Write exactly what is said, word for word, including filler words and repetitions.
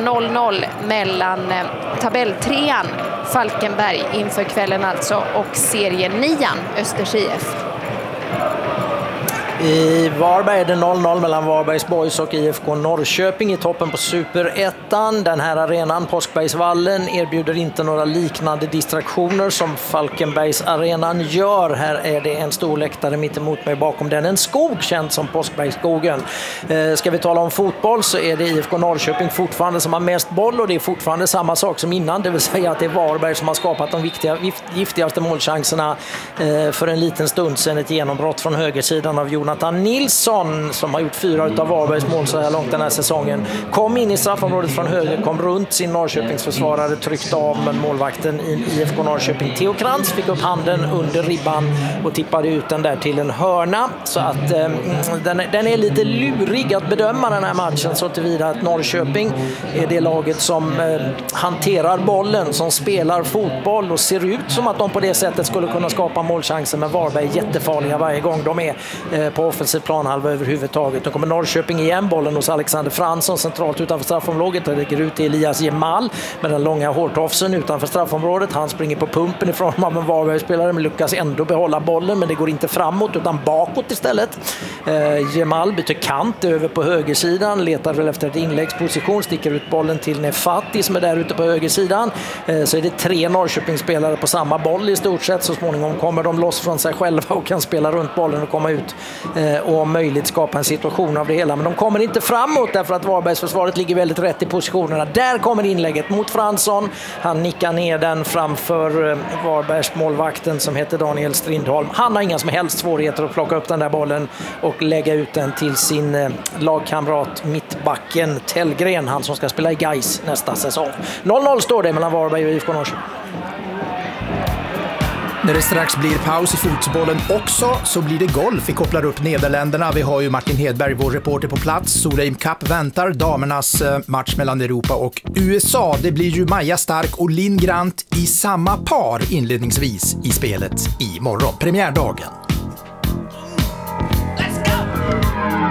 noll noll mellan eh, tabelltrean Falkenberg inför kvällen alltså och serienian Östers I F. I Varberg är det noll noll mellan Varbergs Boys och I F K Norrköping i toppen på Superettan. Den här arenan, Påskbergsvallen, erbjuder inte några liknande distraktioner som Falkenbergs arenan gör. Här är det en stor läktare mitt emot mig, bakom den en skog känd som Påskbergsskogen. Eh, ska vi tala om fotboll så är det I F K Norrköping fortfarande som har mest boll, och det är fortfarande samma sak som innan, det vill säga att det är Varberg som har skapat de viktiga, giftigaste målchanserna eh, för en liten stund sedan. Ett genombrott från högersidan av Jonathan Nilsson som har gjort fyra utav Varbergs mål så här långt den här säsongen. Kom in i straffområdet från höger, kom runt sin Norrköpings försvarare, tryckte av, men målvakten i I F K Norrköping Theo Krantz fick upp handen under ribban och tippade ut den där till en hörna. Så att eh, den, den är lite lurig att bedöma den här matchen, så tillvida att Norrköping är det laget som eh, hanterar bollen, som spelar fotboll och ser ut som att de på det sättet skulle kunna skapa målchanser, men Varberg är jättefarliga varje gång de är eh, på offensiv planhalva överhuvudtaget. Då kommer Norrköping igen, bollen hos Alexander Fransson centralt utanför straffområdet. Det ligger ut till Elias Jemal med den långa hårtofsen utanför straffområdet. Han springer på pumpen ifrån av en Varbergsspelare, men lyckas ändå behålla bollen, men det går inte framåt utan bakåt istället. Eh, Jemal byter kant över på högersidan, letar väl efter ett inläggsposition, sticker ut bollen till Nefati som är där ute på högersidan. Eh, så är det tre Norrköpingsspelare på samma boll i stort sett. Så småningom kommer de loss från sig själva och kan spela runt bollen och komma ut och om möjligt skapa en situation av det hela, men de kommer inte framåt därför att Varbergs försvaret ligger väldigt rätt i positionerna. Där kommer inlägget mot Fransson, han nickar ner den framför Varbergs målvakten som heter Daniel Strindholm. Han har inga som helst svårigheter att plocka upp den där bollen och lägga ut den till sin lagkamrat mittbacken Tellgren, han som ska spela i Gais nästa säsong. noll noll står det mellan Varberg och I F K Norrköping. När det strax blir paus i fotbollen också så blir det golf. Vi kopplar upp Nederländerna. Vi har ju Martin Hedberg, vår reporter på plats. Solheim Cup väntar, damernas match mellan Europa och U S A. Det blir ju Maja Stark och Linn Grant i samma par inledningsvis i spelet i morgon. Premiärdagen.